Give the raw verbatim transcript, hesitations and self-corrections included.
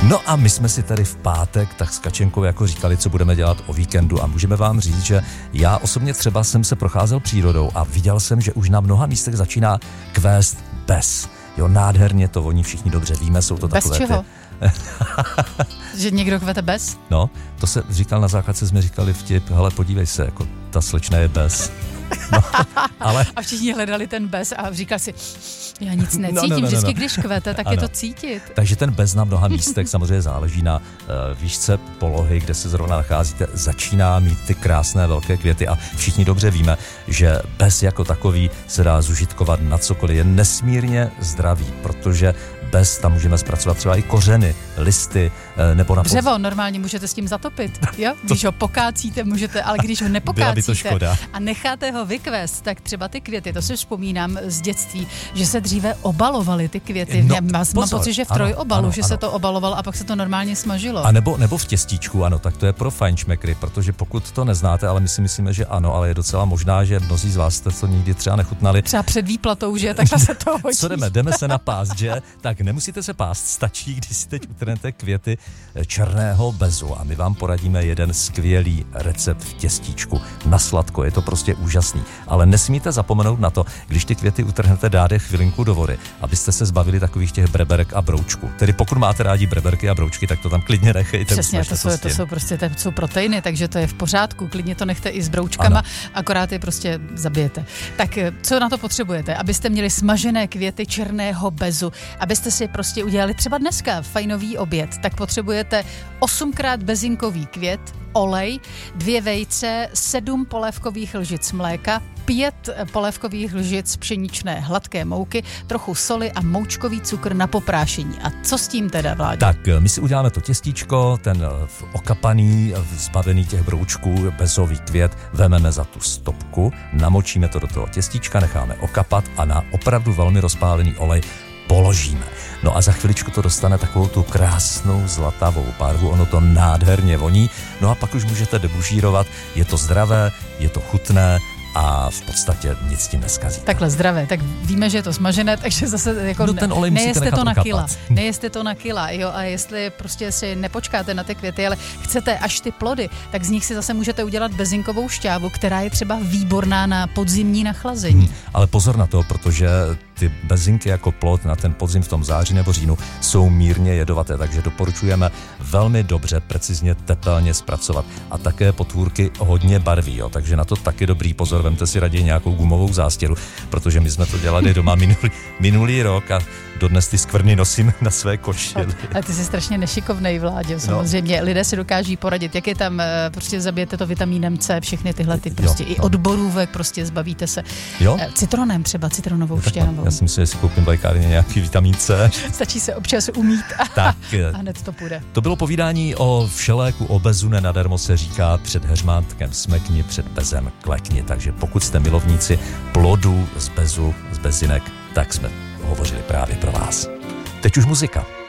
No a my jsme si tady v pátek tak s Kačenkou jako říkali, co budeme dělat o víkendu a můžeme vám říct, že já osobně třeba jsem se procházel přírodou a viděl jsem, že už na mnoha místech začíná kvést bez. Jo, nádherně to voní, všichni dobře víme, jsou to bez takové čeho? ty... Že někdo kvete bez? No, to se říkal na základce, jsme říkali vtip, hele, podívej se, jako ta slečna je bez. No, ale... A všichni hledali ten bez a říkal si, já nic necítím, no, no, no, no. vždycky když kvete, tak ano. je to cítit. Takže ten bez na mnoha místech samozřejmě záleží na uh, výšce polohy, kde se zrovna nacházíte, začíná mít ty krásné velké květy a všichni dobře víme, že bez jako takový se dá zužitkovat na cokoliv, je nesmírně zdravý, protože bez tam můžeme zpracovat třeba i kořeny, listy, nebo na pod... Dřevo normálně můžete s tím zatopit, jo? Když ho pokácíte, můžete, ale když ho nepokácíte a necháte ho vykvést, tak třeba ty květy, to si vzpomínám z dětství, že se dříve obalovaly ty květy. No, mám, mám pocit, že v trojobalu, že ano. se to obalovalo a pak se to normálně smažilo. A nebo, nebo v těstíčku, ano, tak to je pro fajnšmekry, protože pokud to neznáte, ale my si myslíme, že ano, ale je docela možná, že mnozí z vás jste to nikdy třeba nechutnali. Třeba před výplatou, že? Tak se to hodí. Co jdeme? Jdeme se napást, že? Tak nemusíte se pást, stačí, když si teď utrhnete květy černého bezu a my vám poradíme jeden skvělý recept v těstíčku na sladko, je to prostě úžasný. Ale nesmíte zapomenout na to, když ty květy utrhnete, dáte chvilinku do vody, abyste se zbavili takových těch breberek a broučků. Tedy pokud máte rádi breberky a broučky, tak to tam klidně nechejte. Přesně, to jsou, to jsou prostě to jsou proteiny, takže to je v pořádku. Klidně to nechte i s broučkama, ano. Akorát je prostě zabijete. Tak co na to potřebujete? Abyste měli smažené květy černého bezu, abyste si prostě udělali třeba dneska fajnový oběd, tak potřebujete osmkrát bezinkový květ, olej, dvě vejce, sedm polévkových lžic mléka, pět polévkových lžic pšeničné hladké mouky, trochu soli a moučkový cukr na poprášení. A co s tím teda, Vláďo? Tak my si uděláme to těstíčko, ten okapaný, zbavený těch broučků, bezový květ, vememe za tu stopku, namočíme to do toho těstíčka, necháme okapat a na opravdu velmi rozpálený olej položíme. No a za chviličku to dostane takovou tu krásnou zlatavou barvu, ono to nádherně voní, no a pak už můžete debužírovat, je to zdravé, je to chutné a v podstatě nic s tím neskazí. Takhle zdravé, tak víme, že je to smažené, takže zase jako no, ten olej nejeste to na okapat. kila, nejeste to na kila, jo, a jestli prostě si nepočkáte na ty květy, ale chcete až ty plody, tak z nich si zase můžete udělat bezinkovou šťávu, která je třeba výborná na podzimní nachlazení. Hmm, ale pozor na to, protože ty bezinky jako plod na ten podzim v tom září nebo říjnu jsou mírně jedovaté, takže doporučujeme velmi dobře, precizně, tepelně zpracovat. A také potvůrky hodně barví, jo, takže na to taky dobrý pozor, vemte si raději nějakou gumovou zástěru, protože my jsme to dělali doma minulý, minulý rok a dodnes ty skvrny nosím na své košili. Ale ty jsi strašně nešikovnej, Vláďo, samozřejmě. No. Lidé si dokáží poradit, jak je tam, prostě zabijete to vitamínem C, všechny tyhle ty prostě jo, i no. od borůvek prostě zbavíte se. Jo? Citronem třeba, citronovou šťávou. Já si myslím, že si koupím v lékárně nějaký vitamin C. Stačí se občas umít a, tak, a hned to půjde. To bylo povídání o všeléku, o bezu, nenadarmo se říká před heřmátkem smekni, před bezem klekni. Takže pokud jste milovníci plodů z bezu, z bezinek, tak jsme hovořili právě pro vás. Teď už muzika.